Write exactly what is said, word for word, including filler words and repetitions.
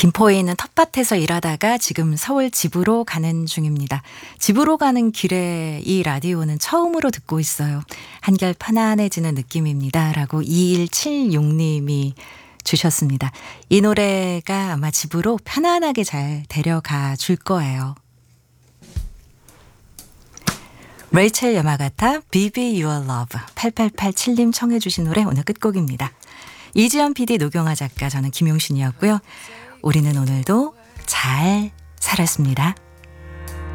김포에 있는 텃밭에서 일하다가 지금 서울 집으로 가는 중입니다. 집으로 가는 길에 이 라디오는 처음으로 듣고 있어요. 한결 편안해지는 느낌입니다. 라고 이일칠육 님이 주셨습니다. 이 노래가 아마 집으로 편안하게 잘 데려가 줄 거예요. 레이첼 야마가타, Be Your Love. 팔팔팔칠 님 청해 주신 노래 오늘 끝곡입니다. 이지연 피디, 노경아 작가, 저는 김용신이었고요. 우리는 오늘도 잘 살았습니다.